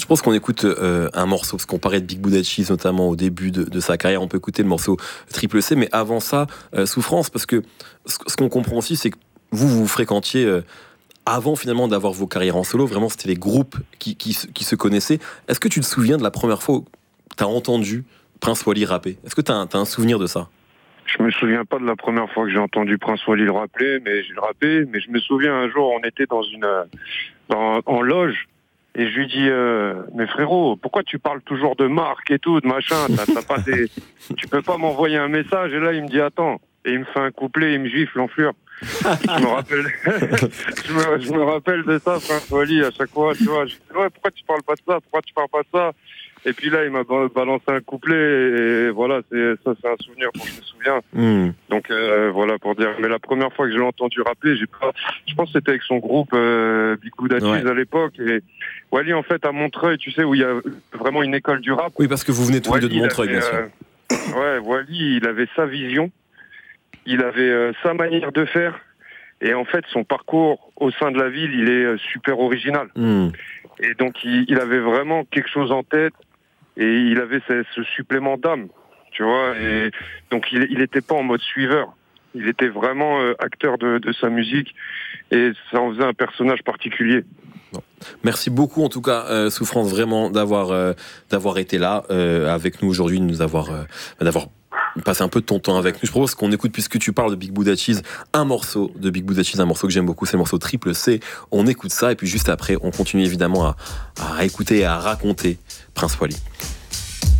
propose qu'on écoute un morceau, parce qu'on parlait de Big Buddha Cheese notamment au début de sa carrière. On peut écouter le morceau Triple C, mais avant ça, Souffrance, parce que ce qu'on comprend aussi, c'est que vous fréquentiez avant finalement d'avoir vos carrières en solo. Vraiment, c'était les groupes qui se connaissaient. Est-ce que tu te souviens de la première fois où tu as entendu Prince Wally rapper? Est-ce que tu as un souvenir de ça? Je me souviens pas de la première fois que j'ai entendu Prince Wally le rappeler, mais je me souviens un jour, on était en loge, et je lui dis, mais frérot, pourquoi tu parles toujours de marque et tout, de machin, tu peux pas m'envoyer un message? Et là, il me dit, attends, et il me fait un couplet, il me gifle, l'enflure. Je me rappelle, je me rappelle de ça, Prince Wally, à chaque fois, tu vois. Je dis, ouais, pourquoi tu parles pas de ça? Pourquoi tu parles pas de ça? Et puis là, il m'a balancé un couplet, et voilà, c'est un souvenir dont je me souviens. Donc voilà, pour dire. Mais la première fois que je l'ai entendu rapper, je pense que c'était avec son groupe Big Buddha Cheese à l'époque. Et Wally, en fait, à Montreuil, tu sais, où il y a vraiment une école du rap. Oui, parce que vous venez tous les deux de Montreuil, bien sûr. Ouais, Wally, il avait sa vision, il avait sa manière de faire. Et en fait, son parcours au sein de la ville, il est super original. Et donc, il avait vraiment quelque chose en tête. Et il avait ce supplément d'âme, tu vois. Et donc, il n'était pas en mode suiveur. Il était vraiment acteur de sa musique. Et ça en faisait un personnage particulier. Bon. Merci beaucoup, en tout cas, Souffrance, vraiment d'avoir été là avec nous aujourd'hui, d'avoir passé un peu de ton temps avec nous. Je propose qu'on écoute, puisque tu parles de Big Buddha Cheese, un morceau de Big Buddha Cheese, un morceau que j'aime beaucoup, c'est le morceau Triple C. On écoute ça, et puis juste après, on continue évidemment à écouter et à raconter Prince Wally.